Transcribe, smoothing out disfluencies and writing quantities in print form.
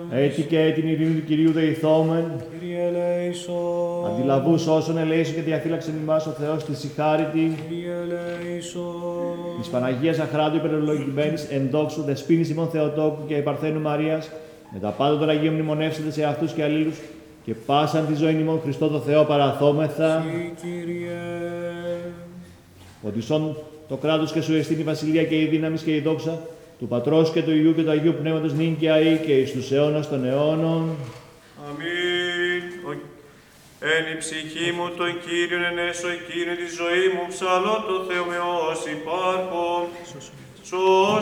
Έτσι και την ειρήνη του Κυρίου δεηθόμεν. Κύριε ελέησον. Αντιλαβούς όσων ελέησον και διαφύλαξεν ημάς ο Θεός τη συγχάρητη. Κύριε ελέησον. Της Παναγίας Αχράντου υπερολογημένης εν δόξου δεσποίνης ημών Θεοτόκου και Παρθένου Μαρίας, με τα πάντα των Αγίων μνημονεύσετε σε αυτούς και αλλήλους και πάσαν τη ζωή ημών Χριστό το Θεό παραθόμεθα. Κύριε. Ότι σών το κράτος και σου εστίν η βασιλεία και η δύναμη και η δόξα του Πατρός και του Υιού και του Αγίου Πνεύματος νυν και αεί και εις τους αιώνας των αιώνων. Αμήν. Εν η ψυχή μου τον Κύριον ενέσω, εκείνη τη ζωή μου ψαλώ το Θεό με όσοι υπάρχον.